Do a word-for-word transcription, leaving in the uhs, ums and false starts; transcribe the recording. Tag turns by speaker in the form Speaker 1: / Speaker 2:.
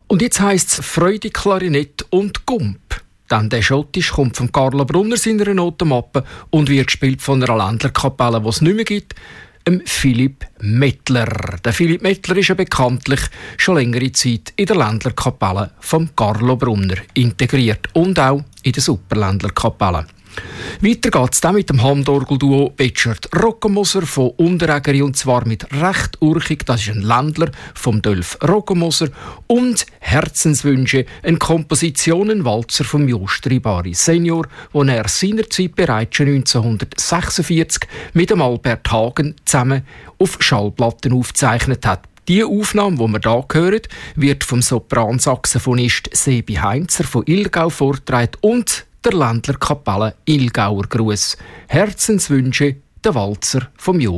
Speaker 1: Und jetzt heisst es Freude, Klarinett und Gump. Denn der Schottisch kommt von Carlo Brunner seiner Notenmappe und wird gespielt von einer Ländlerkapelle, die es nicht mehr gibt, dem Philipp Mettler. Der Philipp Mettler ist ja bekanntlich schon längere Zeit in der Ländlerkapelle von Carlo Brunner integriert und auch in der Superländlerkapelle. Weiter geht es dann mit dem Handorgelduo Betschert Roggemoser von Unterägeri, und zwar mit Recht Urchig, das ist ein Ländler vom Dölf Roggemoser, und Herzenswünsche, eine Kompositionenwalzer vom Jostri Bari Senior, den er seinerzeit bereits schon neunzehnhundertsechsundvierzig mit dem Albert Hagen zusammen auf Schallplatten aufgezeichnet hat. Die Aufnahme, die wir hier hören, wird vom Sopransaxophonist Sebi Heinzer von Ilgau vorgetragen und der Ländlerkapelle Ilgauer Gruß. Herzenswünsche, der Walzer vom Jo.